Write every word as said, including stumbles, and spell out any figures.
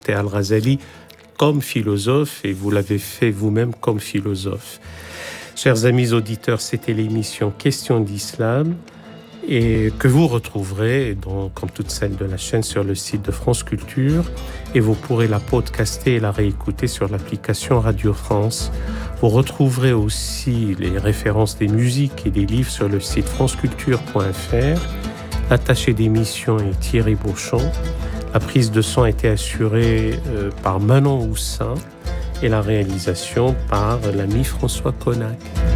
Al-Ghazali comme philosophe, et vous l'avez fait vous-même comme philosophe. Chers amis auditeurs, c'était l'émission Questions d'Islam, et que vous retrouverez, donc, comme toutes celles de la chaîne, sur le site de France Culture, et vous pourrez la podcaster et la réécouter sur l'application Radio France. Vous retrouverez aussi les références des musiques et des livres sur le site franceculture point f r. L'attaché d'émission est Thierry Beauchamp. La prise de son a été assurée euh, par Manon Houssin et la réalisation par l'ami François Connac.